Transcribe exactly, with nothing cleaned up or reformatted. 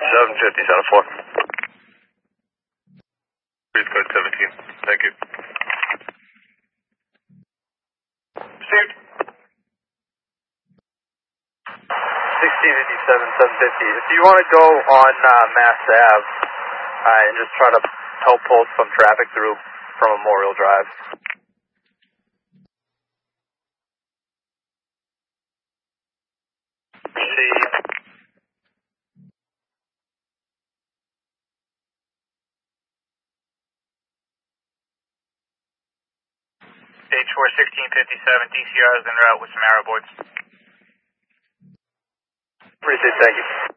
seven fifty, seven four. Please code seventeen. Thank you. Received. sixteen fifty-seven, seven fifty. If you want to go on uh, Mass Ave uh, and just try to help pull some traffic through from Memorial Drive. Received. Stage four, sixteen fifty-seven, D C R is en route with some arrow boards. Appreciate it, thank you.